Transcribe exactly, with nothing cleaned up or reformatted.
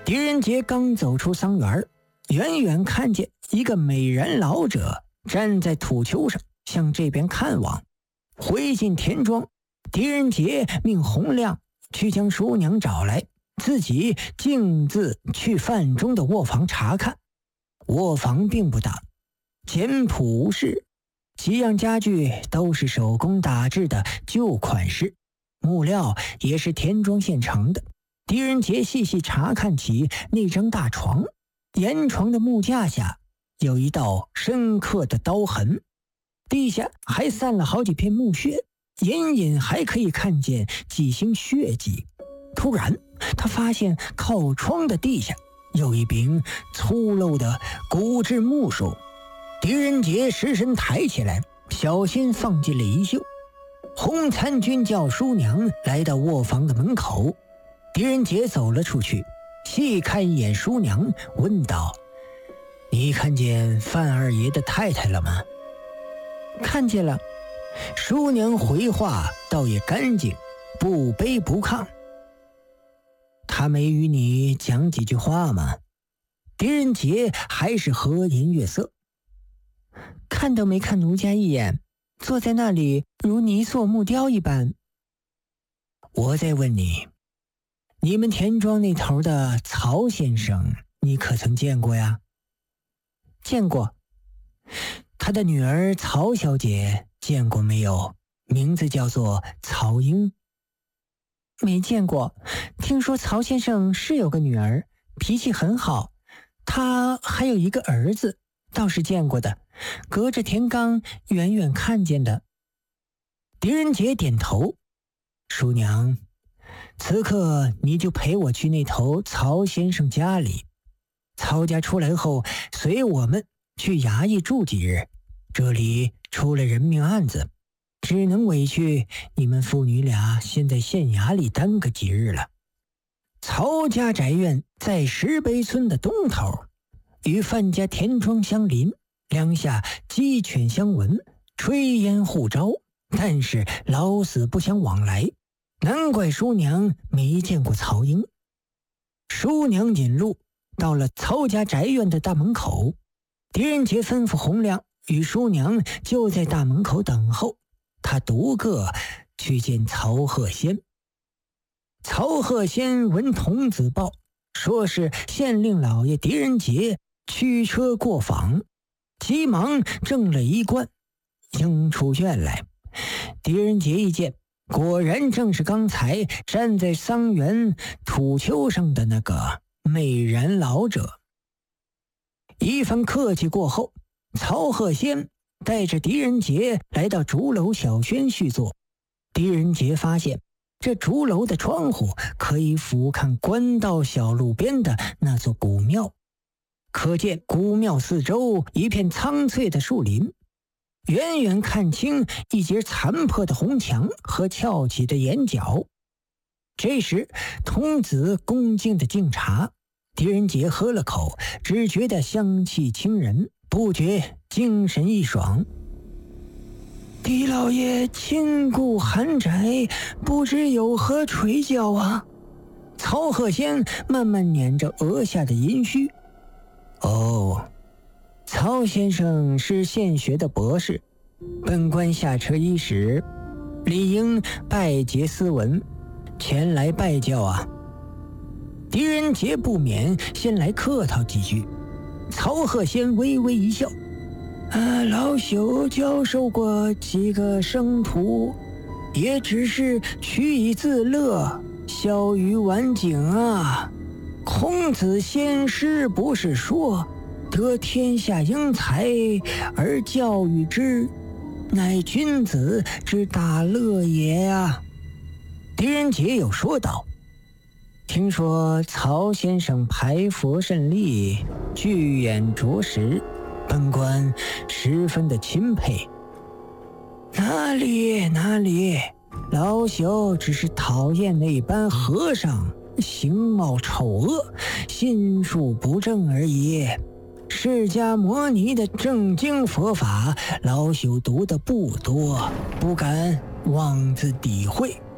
狄仁杰刚走出桑园，远远看见一个美人老者站在土丘上向这边看望。回进田庄，狄仁杰命洪亮去将叔娘找来，自己径自去范中的卧房查看。卧房并不大，简朴无事，几样家具都是手工打制的旧款式，木料也是田庄现成的。狄仁杰细细查看起那张大床，沿床的木架下有一道深刻的刀痕，地下还散了好几片木屑，隐隐还可以看见几星血迹。突然他发现靠窗的地下有一柄粗陋的骨质木梳，狄仁杰失身抬起来，小心放进了衣袖。洪参军叫叔娘来到卧房的门口，狄仁杰走了出去，细看一眼叔娘，问道：你看见范二爷的太太了吗？看见了。叔娘回话倒也干净，不卑不亢。他没与你讲几句话吗？狄仁杰还是和颜悦色。看都没看奴家一眼，坐在那里如泥塑木雕一般。我再问你，你们田庄那头的曹先生你可曾见过呀？见过。他的女儿曹小姐见过没有？名字叫做曹英。没见过，听说曹先生是有个女儿，脾气很好，他还有一个儿子，倒是见过的，隔着田缸远远看见的。狄仁杰点头。叔娘，此刻你就陪我去那头曹先生家里，曹家出来后随我们去衙役住几日，这里出了人命案子，只能委屈你们父女俩先在县衙里耽搁几日了。曹家宅院在石碑村的东头，与范家田庄相邻，两下鸡犬相闻，炊烟互招，但是老死不相往来，难怪叔娘没见过曹英。叔娘引路到了曹家宅院的大门口，狄仁杰吩咐洪亮与叔娘就在大门口等候，他独个去见曹鹤仙。曹鹤仙闻童子报，说是县令老爷狄仁杰驱车过访，急忙正了衣冠，迎出院来。狄仁杰一见，果然正是刚才站在桑园土丘上的那个美人老者。一番客气过后，曹鹤仙带着狄仁杰来到竹楼小轩叙坐。狄仁杰发现这竹楼的窗户可以俯瞰官道小路边的那座古庙，可见古庙四周一片苍翠的树林，远远看清一截残破的红墙和翘起的檐角。这时童子恭敬的敬茶，狄仁杰喝了口，只觉得香气清人，不觉精神一爽。狄老爷亲顾寒宅，不知有何垂教啊？曹鹤仙慢慢捻着额下的银须。哦，曹先生是县学的博士，本官下车伊始，理应拜结斯文，前来拜教啊。狄仁杰不免先来客套几句。曹鹤仙微微一笑，啊，老朽教授过几个生徒，也只是取以自乐，消于晚景啊。孔子先师不是说，得天下英才而教育之，乃君子之大乐也啊。狄仁杰有说道，听说曹先生排佛甚利，具眼着实，本官十分的钦佩。哪里哪里，老朽只是讨厌那般和尚形貌丑恶，心术不正而已。释迦摩尼的正经佛法，老朽读的不多，不敢妄自诋毁。